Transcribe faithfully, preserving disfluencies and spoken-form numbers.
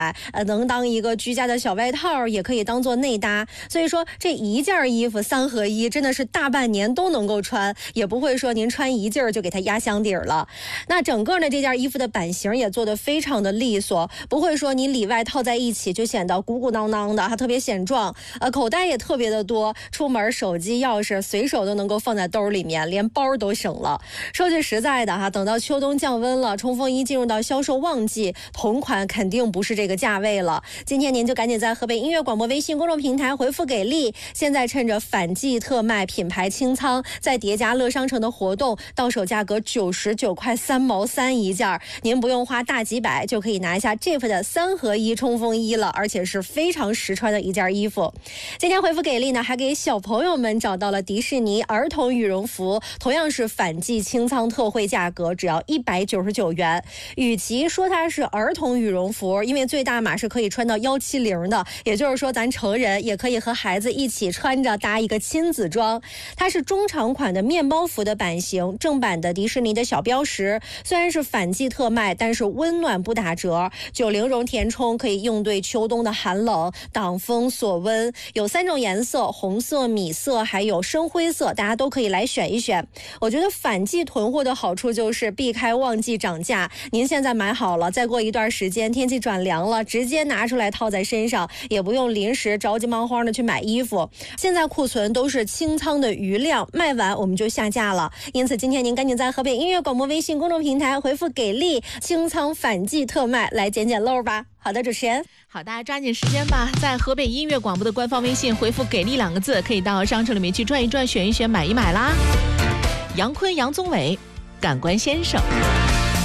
呃，能当一个居家的小外套，也可以当做内搭。所以说这一件衣服三合一，真的是大半年都能够穿，也不会说您穿一件就给它压箱底儿了。那整个的这件衣服的版型也做得非常的利索，不会说你里外套在一起就显得鼓鼓囊囊的，它特别显壮。呃，口袋也特别的多，出门手机、钥匙随手都能够放在兜里面，连包都省了。说句实在的哈，等到秋冬降温了，冲锋衣进入到销售旺季，同款肯定不是这个价位了。今天您就赶紧在河北音乐广播微信公众平台回复给力，现在趁着反季特卖品牌清仓，在叠加乐商城的活动，到手价格九十九块三毛三一件，您不用花大几百就可以拿下这副的三合一冲锋衣了，而且是非常实穿的一件衣服。今天回复给力呢，还给小朋友们找到了迪士尼儿童羽绒服，同样是反季清仓特惠价格，只要一百九十九元。与其说它是儿童羽绒服，因为最大码是可以穿到一七零的，也就是说咱成人也可以和孩子一起穿着搭一个亲子装。它是中长款的面包服的版型，正版的迪士尼的小标识，虽然是反季特卖，但是温暖不打折。九零绒填充可以应对秋冬的寒冷，挡风锁温。有三种颜色，红色、米色还有深灰色，大家都可以来选一选。我觉得反季囤货的好处就是避开旺季涨价，您现在买好了，再过一段时间天气转凉了，直接拿出来套在身上，也不用临时着急忙慌的去买衣服。现在库存都是清仓的余量，卖完我们就下架了。因此今天您赶紧在河北音乐广播微信公众平台回复给力清仓反季特卖来捡捡漏吧。好的，主持人。 好，大家抓紧时间吧，在河北音乐广播的官方微信回复给力两个字，可以到商城里面去转一转，选一选，买一买啦。杨坤、杨宗纬，感官先生。